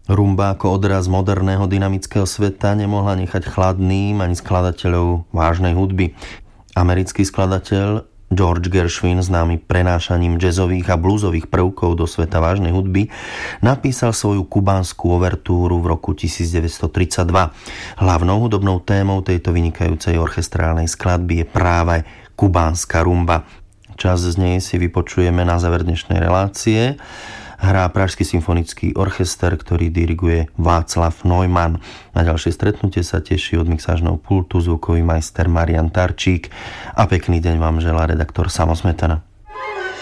Rumba ako odraz moderného dynamického sveta nemohla nechať chladným ani skladateľov vážnej hudby. Americký skladateľ George Gershwin, známy prenášaním jazzových a bluesových prvkov do sveta vážnej hudby, napísal svoju kubánsku overtúru v roku 1932. Hlavnou hudobnou témou tejto vynikajúcej orchestrálnej skladby je práve kubánska rumba. Časť z nej si vypočujeme na záver dnešnej relácie. Hrá Pražský symfonický orchester, ktorý diriguje Václav Neumann. Na ďalšie stretnutie sa teší od mixážneho pultu zvukový majster Marian Tarčík a pekný deň vám želá redaktor Samo Smetana.